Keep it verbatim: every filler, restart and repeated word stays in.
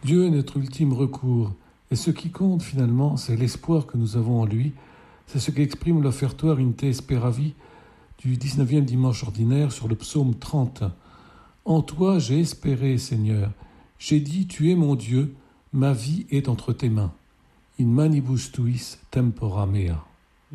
Dieu est notre ultime recours, et ce qui compte finalement, c'est l'espoir que nous avons en lui. C'est ce qu'exprime l'offertoire In Te Speravi du dix-neuvième dimanche ordinaire sur le psaume trente. En toi j'ai espéré, Seigneur. J'ai dit, tu es mon Dieu, ma vie est entre tes mains. In manibus tuis tempora mea.